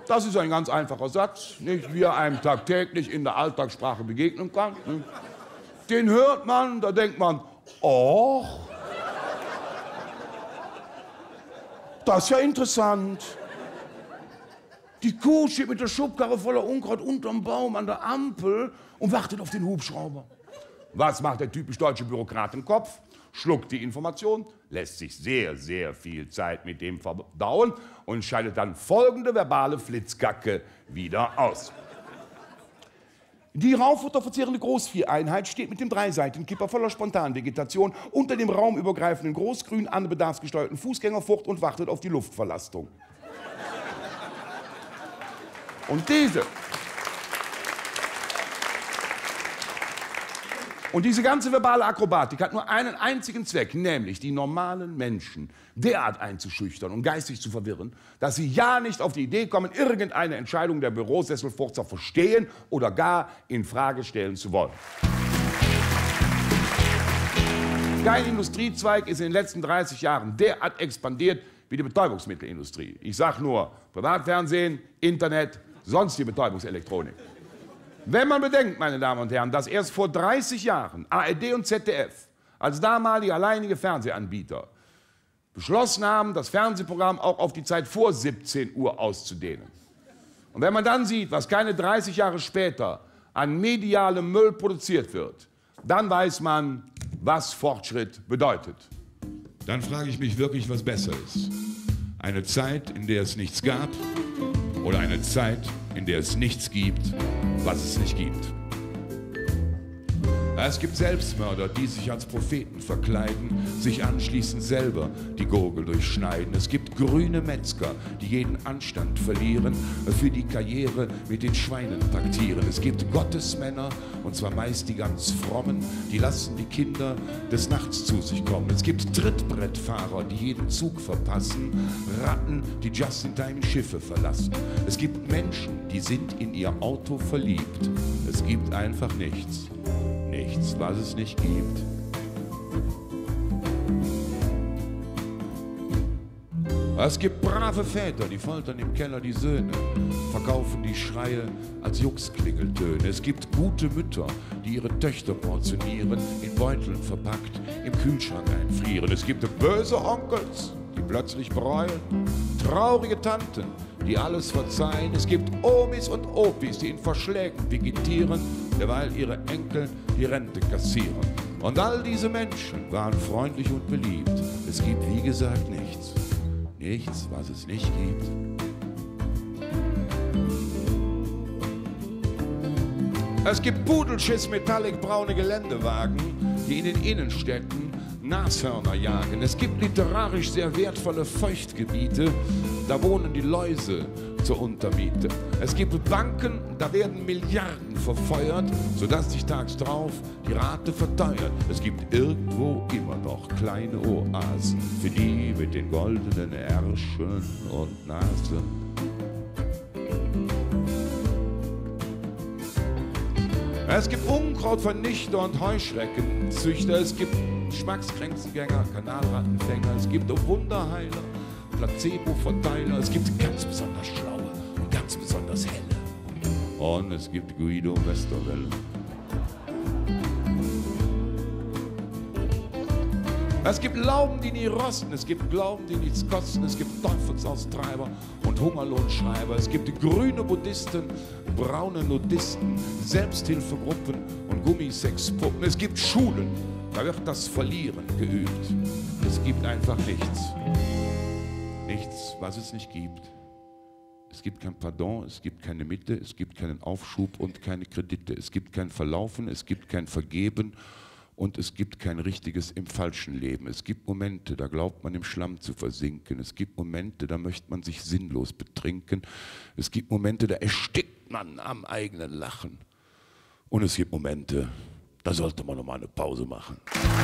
Das ist ein ganz einfacher Satz, nicht, wie er einem tagtäglich in der Alltagssprache begegnen kann. Nicht? Den hört man, da denkt man, oh, das ist ja interessant. Die Kuh steht mit der Schubkarre voller Unkraut unterm Baum an der Ampel und wartet auf den Hubschrauber. Was macht der typisch deutsche Bürokrat im Kopf? Schluckt die Information, lässt sich sehr, sehr viel Zeit mit dem verdauen und scheidet dann folgende verbale Flitzkacke wieder aus. Die raufutterverzehrende Großvieheinheit steht mit dem Dreiseitenkipper voller Spontanvegetation unter dem raumübergreifenden Großgrün an bedarfsgesteuerten Fußgängerfurt und wartet auf die Luftverlastung. Und diese ganze verbale Akrobatik hat nur einen einzigen Zweck, nämlich die normalen Menschen derart einzuschüchtern und geistig zu verwirren, dass sie ja nicht auf die Idee kommen, irgendeine Entscheidung der Bürosesselfurzer verstehen oder gar in Frage stellen zu wollen. Kein Industriezweig ist in den letzten 30 Jahren derart expandiert wie die Betäubungsmittelindustrie. Ich sage nur Privatfernsehen, Internet, sonstige Betäubungselektronik. Wenn man bedenkt, meine Damen und Herren, dass erst vor 30 Jahren ARD und ZDF als damalige alleinige Fernsehanbieter beschlossen haben, das Fernsehprogramm auch auf die Zeit vor 17 Uhr auszudehnen. Und wenn man dann sieht, was keine 30 Jahre später an medialem Müll produziert wird, dann weiß man, was Fortschritt bedeutet. Dann frage ich mich wirklich, was besser ist. Eine Zeit, in der es nichts gab, oder eine Zeit, in der es nichts gibt, was es nicht gibt. Es gibt Selbstmörder, die sich als Propheten verkleiden, sich anschließend selber die Gurgel durchschneiden. Es gibt grüne Metzger, die jeden Anstand verlieren, für die Karriere mit den Schweinen paktieren. Es gibt Gottesmänner, und zwar meist die ganz frommen, die lassen die Kinder des Nachts zu sich kommen. Es gibt Trittbrettfahrer, die jeden Zug verpassen, Ratten, die just-in-time Schiffe verlassen. Es gibt Menschen, die sind in ihr Auto verliebt. Es gibt einfach nichts. Nichts, was es nicht gibt. Es gibt brave Väter, die foltern im Keller die Söhne, verkaufen die Schreie als Juxklingeltöne. Es gibt gute Mütter, die ihre Töchter portionieren, in Beuteln verpackt, im Kühlschrank einfrieren. Es gibt böse Onkels, die plötzlich bereuen, traurige Tanten, die alles verzeihen. Es gibt Omis und Opis, die in Verschlägen vegetieren, derweil ihre Enkel die Rente kassieren. Und all diese Menschen waren freundlich und beliebt. Es gibt, wie gesagt, nichts. Nichts, was es nicht gibt. Es gibt Pudelschiss Metallic braune Geländewagen, die in den Innenstädten Nashörner jagen. Es gibt literarisch sehr wertvolle Feuchtgebiete, da wohnen die Läuse zur Untermiete. Es gibt Banken, da werden Milliarden verfeuert, sodass sich tags drauf die Rate verteuert. Es gibt irgendwo immer noch kleine Oasen für die mit den goldenen Ärschen und Nasen. Es gibt Unkrautvernichter und Heuschreckenzüchter. Es gibt Geschmackskränzengänger, Kanalrattenfänger. Es gibt Wunderheiler, Placebo-Verteiler. Es gibt ganz besonders schlaue und ganz besonders helle. Und es gibt Guido Westerwelle. Es gibt Lauben, die nie rosten. Es gibt Glauben, die nichts kosten. Es gibt Teufelsaustreiber und Hungerlohnschreiber. Es gibt grüne Buddhisten, braune Nudisten, Selbsthilfegruppen und Gummisexpuppen. Es gibt Schulen, da wird das Verlieren geübt. Es gibt einfach nichts. Nichts, was es nicht gibt. Es gibt kein Pardon, es gibt keine Mitte, es gibt keinen Aufschub und keine Kredite. Es gibt kein Verlaufen, es gibt kein Vergeben und es gibt kein richtiges im falschen Leben. Es gibt Momente, da glaubt man im Schlamm zu versinken. Es gibt Momente, da möchte man sich sinnlos betrinken. Es gibt Momente, da erstickt man am eigenen Lachen. Und es gibt Momente, da sollte man noch mal eine Pause machen.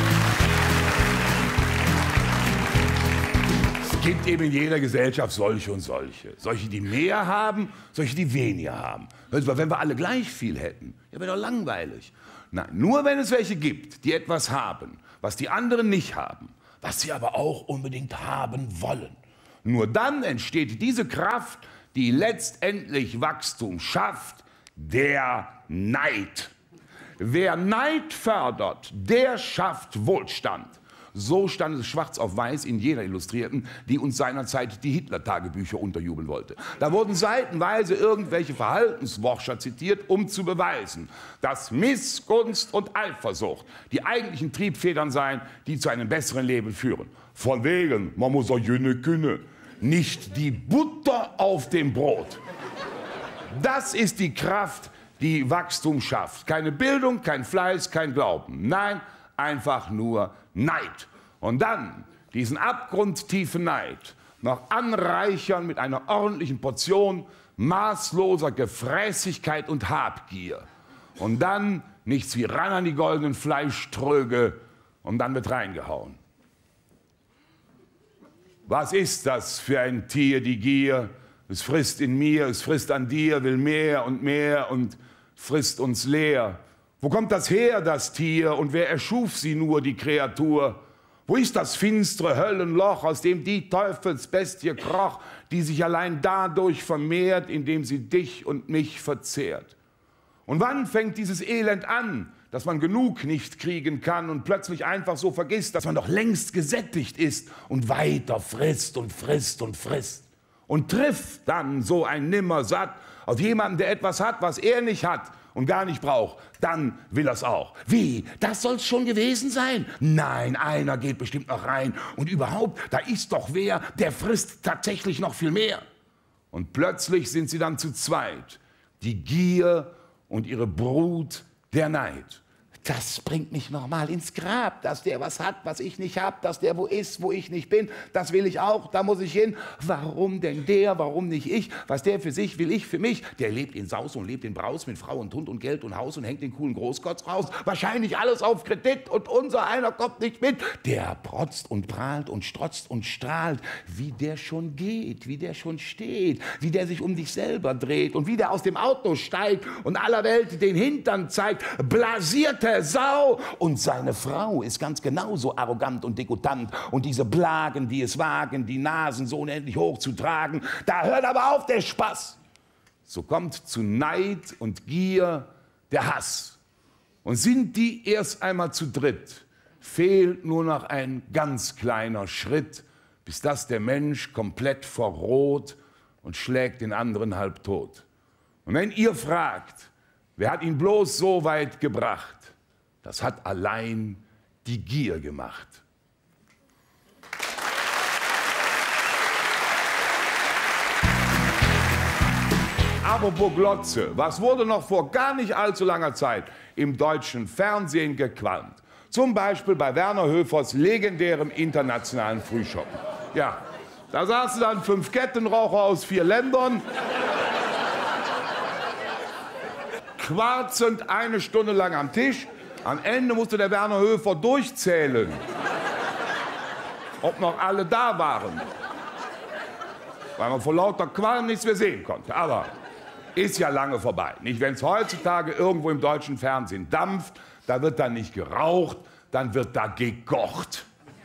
Es gibt eben in jeder Gesellschaft solche und solche. Solche, die mehr haben, solche, die weniger haben. Also, wenn wir alle gleich viel hätten, ja, wäre doch langweilig. Nein, nur wenn es welche gibt, die etwas haben, was die anderen nicht haben, was sie aber auch unbedingt haben wollen. Nur dann entsteht diese Kraft, die letztendlich Wachstum schafft? Der Neid. Wer Neid fördert, der schafft Wohlstand. So stand es schwarz auf weiß in jener Illustrierten, die uns seinerzeit die Hitler-Tagebücher unterjubeln wollte. Da wurden seitenweise irgendwelche Verhaltensforscher zitiert, um zu beweisen, dass Missgunst und Eifersucht die eigentlichen Triebfedern seien, die zu einem besseren Leben führen. Von wegen, man muss auch jene können, nicht die Butter auf dem Brot. Das ist die Kraft, die Wachstum schafft. Keine Bildung, kein Fleiß, kein Glauben. Nein, einfach nur Neid. Und dann diesen abgrundtiefen Neid noch anreichern mit einer ordentlichen Portion maßloser Gefräßigkeit und Habgier. Und dann nichts wie ran an die goldenen Fleischtröge und dann wird reingehauen. Was ist das für ein Tier, die Gier? Es frisst in mir, es frisst an dir, will mehr und frisst uns leer. Wo kommt das her, das Tier, und wer erschuf sie nur, die Kreatur? Wo ist das finstere Höllenloch, aus dem die Teufelsbestie kroch, die sich allein dadurch vermehrt, indem sie dich und mich verzehrt? Und wann fängt dieses Elend an, dass man genug nicht kriegen kann und plötzlich einfach so vergisst, dass man doch längst gesättigt ist und weiter frisst und frisst und frisst? Und trifft dann so ein Nimmersatt auf jemanden, der etwas hat, was er nicht hat und gar nicht braucht, dann will er's auch. Wie? Das soll's schon gewesen sein? Nein, einer geht bestimmt noch rein. Und überhaupt, da ist doch wer, der frisst tatsächlich noch viel mehr. Und plötzlich sind sie dann zu zweit. Die Gier und ihre Brut, der Neid. Das bringt mich noch mal ins Grab, dass der was hat, was ich nicht hab, dass der wo ist, wo ich nicht bin, das will ich auch, da muss ich hin. Warum denn der, warum nicht ich? Was der für sich, will ich für mich. Der lebt in Saus und lebt in Braus mit Frau und Hund und Geld und Haus und hängt den coolen Großkotz raus. Wahrscheinlich alles auf Kredit und unser einer kommt nicht mit. Der protzt und prahlt und strotzt und strahlt, wie der schon geht, wie der schon steht, wie der sich um dich selber dreht und wie der aus dem Auto steigt und aller Welt den Hintern zeigt. Blasierte Sau. Und seine Frau ist ganz genauso arrogant und degutant. Und diese Blagen, die es wagen, die Nasen so unendlich hoch zu tragen, da hört aber auf der Spaß. So kommt zu Neid und Gier der Hass. Und sind die erst einmal zu dritt, fehlt nur noch ein ganz kleiner Schritt, bis dass der Mensch komplett verroht und schlägt den anderen halb tot. Und wenn ihr fragt, wer hat ihn bloß so weit gebracht, das hat allein die Gier gemacht. Apropos Glotze, was wurde noch vor gar nicht allzu langer Zeit im deutschen Fernsehen gequalmt? Zum Beispiel bei Werner Höfers legendärem internationalen Frühschoppen. Ja, da saßen dann 5 Kettenraucher aus 4 Ländern, quarzend 1 Stunde lang am Tisch. Am Ende musste der Werner Höfer durchzählen, ob noch alle da waren, weil man vor lauter Qualm nichts mehr sehen konnte. Aber ist ja lange vorbei. Nicht, wenn es heutzutage irgendwo im deutschen Fernsehen dampft, da wird dann nicht geraucht, dann wird da gekocht.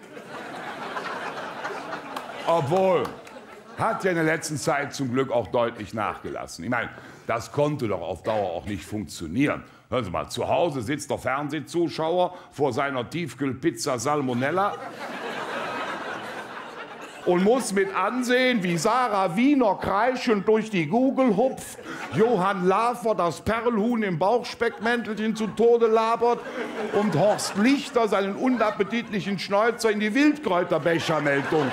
Obwohl, hat ja in der letzten Zeit zum Glück auch deutlich nachgelassen. Ich meine, das konnte doch auf Dauer auch nicht funktionieren. Hören Sie mal, zu Hause sitzt der Fernsehzuschauer vor seiner Tiefkühlpizza Salmonella und muss mit ansehen, wie Sarah Wiener kreischend durch die Google hupft, Johann Lafer das Perlhuhn im Bauchspeckmäntelchen zu Tode labert und Horst Lichter seinen unappetitlichen Schnäuzer in die Wildkräuterbechermeldung.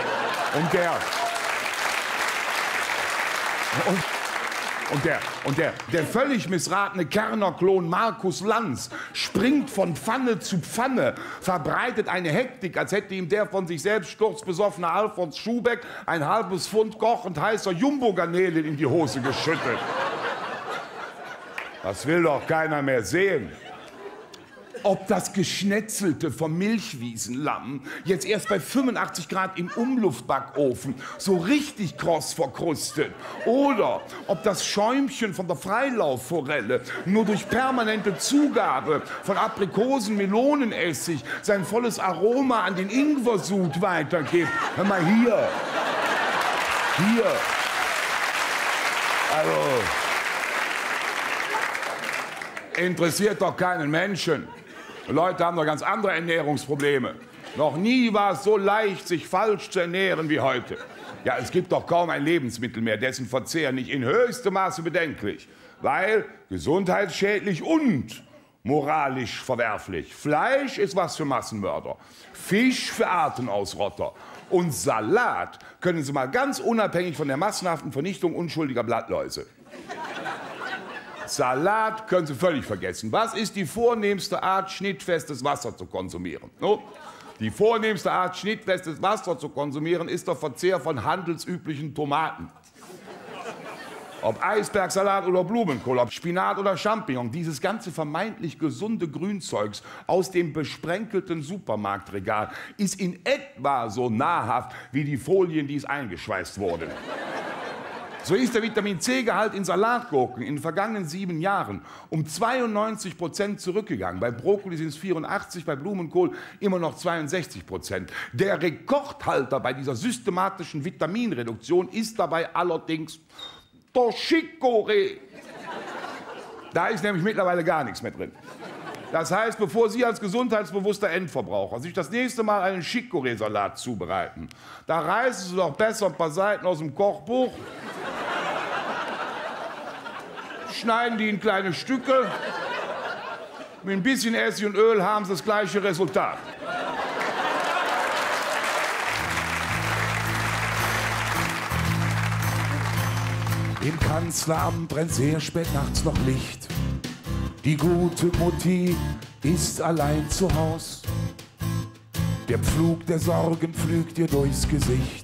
Und der völlig missratene Kerner-Klon Markus Lanz springt von Pfanne zu Pfanne, verbreitet eine Hektik, als hätte ihm der von sich selbst sturzbesoffene Alfons Schubeck ein halbes Pfund kochend heißer Jumbo-Garnelen in die Hose geschüttet. Das will doch keiner mehr sehen. Ob das Geschnetzelte vom Milchwiesenlamm jetzt erst bei 85 Grad im Umluftbackofen so richtig kross verkrustet oder ob das Schäumchen von der Freilaufforelle nur durch permanente Zugabe von Aprikosen-Melonenessig sein volles Aroma an den Ingwersud weitergibt. Hör mal hier. Also, interessiert doch keinen Menschen. Die Leute haben doch ganz andere Ernährungsprobleme. Noch nie war es so leicht, sich falsch zu ernähren wie heute. Ja, es gibt doch kaum ein Lebensmittel mehr, dessen Verzehr nicht in höchstem Maße bedenklich, weil gesundheitsschädlich und moralisch verwerflich. Fleisch ist was für Massenmörder, Fisch für Artenausrotter und Salat können Sie mal ganz unabhängig von der massenhaften Vernichtung unschuldiger Blattläuse. Salat können Sie völlig vergessen. Was ist die vornehmste Art, schnittfestes Wasser zu konsumieren? No? Die vornehmste Art, schnittfestes Wasser zu konsumieren, ist der Verzehr von handelsüblichen Tomaten. Ob Eisbergsalat oder Blumenkohl, ob Spinat oder Champignon, dieses ganze vermeintlich gesunde Grünzeugs aus dem besprenkelten Supermarktregal ist in etwa so nahrhaft wie die Folien, die es eingeschweißt wurden. So ist der Vitamin-C-Gehalt in Salatgurken in den vergangenen 7 Jahren um 92% zurückgegangen. Bei Brokkoli sind es 84, bei Blumenkohl immer noch 62%. Der Rekordhalter bei dieser systematischen Vitaminreduktion ist dabei allerdings der Chicorée. Da ist nämlich mittlerweile gar nichts mehr drin. Das heißt, bevor Sie als gesundheitsbewusster Endverbraucher sich das nächste Mal einen Chicorée-Salat zubereiten, da reißen Sie doch besser ein paar Seiten aus dem Kochbuch, schneiden die in kleine Stücke, mit ein bisschen Essig und Öl haben Sie das gleiche Resultat. Im Kanzleramt brennt sehr spät nachts noch Licht. Die gute Mutti ist allein zu Haus. Der Pflug der Sorgen pflügt ihr durchs Gesicht.